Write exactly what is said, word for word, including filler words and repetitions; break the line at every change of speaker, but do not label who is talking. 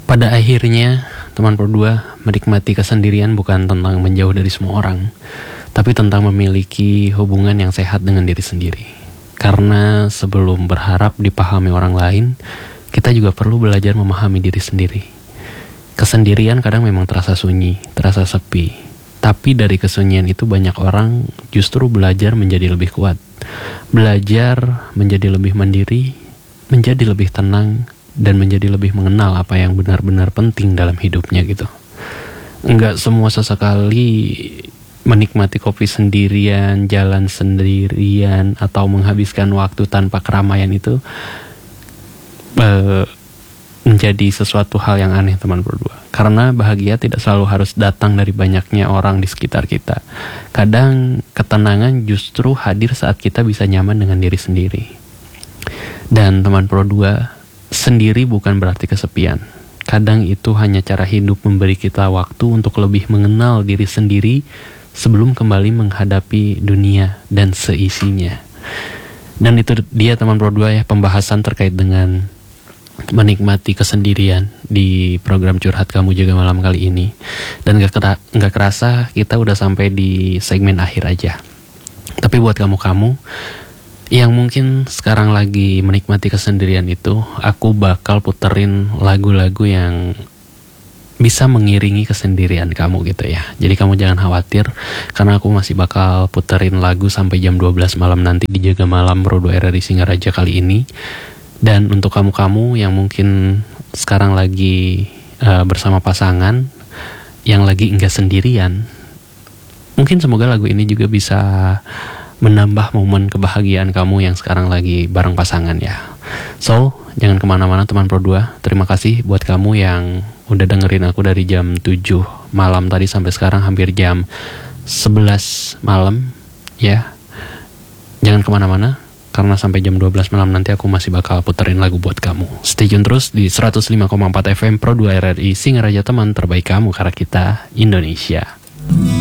Pada akhirnya, teman berdua, menikmati kesendirian bukan tentang menjauh dari semua orang, tapi tentang memiliki hubungan yang sehat dengan diri sendiri. Karena sebelum berharap dipahami orang lain, kita juga perlu belajar memahami diri sendiri. Kesendirian kadang memang terasa sunyi, terasa sepi. Tapi dari kesunyian itu banyak orang justru belajar menjadi lebih kuat. Belajar menjadi lebih mandiri, menjadi lebih tenang, dan menjadi lebih mengenal apa yang benar-benar penting dalam hidupnya gitu. Enggak semua sesekali menikmati kopi sendirian, jalan sendirian, atau menghabiskan waktu tanpa keramaian itu uh, menjadi sesuatu hal yang aneh, teman berdua. Karena bahagia tidak selalu harus datang dari banyaknya orang di sekitar kita. Kadang ketenangan justru hadir saat kita bisa nyaman dengan diri sendiri. Dan teman berdua, sendiri bukan berarti kesepian. Kadang itu hanya cara hidup memberi kita waktu untuk lebih mengenal diri sendiri sebelum kembali menghadapi dunia dan seisinya. Dan itu dia teman berdua ya, pembahasan terkait dengan menikmati kesendirian di program Curhat Kamu Jaga Malam kali ini. Dan gak, kera, gak kerasa kita udah sampai di segmen akhir aja. Tapi buat kamu-kamu yang mungkin sekarang lagi menikmati kesendirian itu, aku bakal puterin lagu-lagu yang bisa mengiringi kesendirian kamu gitu ya. Jadi kamu jangan khawatir, karena aku masih bakal puterin lagu sampai jam dua belas malam nanti di Jaga Malam Pro dua R R I Singaraja kali ini. Dan untuk kamu-kamu yang mungkin sekarang lagi uh, bersama pasangan, yang lagi enggak sendirian, mungkin semoga lagu ini juga bisa menambah momen kebahagiaan kamu yang sekarang lagi bareng pasangan ya. So, jangan kemana-mana teman Pro dua. Terima kasih buat kamu yang udah dengerin aku dari jam tujuh malam tadi sampai sekarang hampir jam sebelas malam ya. Jangan kemana-mana, karena sampai jam dua belas malam nanti aku masih bakal puterin lagu buat kamu. Stay tune terus di seratus lima koma empat F M Pro dua R R I Singaraja, teman terbaik kamu, karena kita Indonesia.